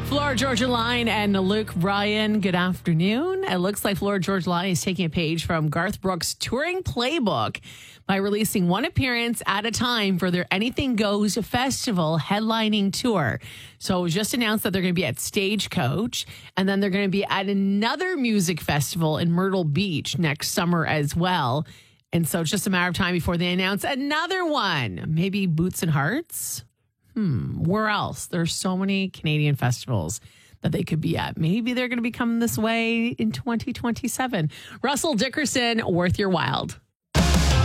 Florida Georgia Line and Luke Bryan, good afternoon. It looks like Florida Georgia Line is taking a page from Garth Brooks' touring playbook by releasing one appearance at a time for their Anything Goes Festival headlining tour. So it was just announced that they're going to be at Stagecoach, and then they're going to be at another music festival in Myrtle Beach next summer as well. And so it's just a matter of time before they announce another one. Maybe Boots and Hearts? Where else? There's so many Canadian festivals that they could be at. Maybe they're going to be coming this way in 2027. Russell Dickerson, Worth Your Wild.